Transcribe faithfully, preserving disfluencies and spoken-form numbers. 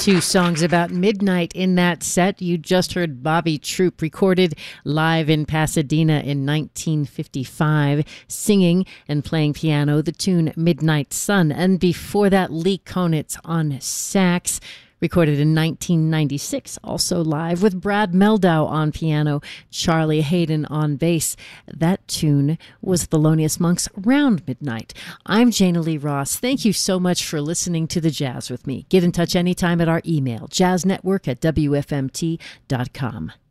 Two songs about midnight in that set. You just heard Bobby Troup, recorded live in Pasadena in nineteen fifty-five, singing and playing piano the tune Midnight Sun. And before that, Lee Konitz on sax, recorded in nineteen ninety-six, also live with Brad Meldau on piano, Charlie Hayden on bass. That tune was Thelonious Monk's Round Midnight. I'm Jana Lee Ross. Thank you so much for listening to The Jazz with me. Get in touch anytime at our email, jazznetwork at w f m t dot com.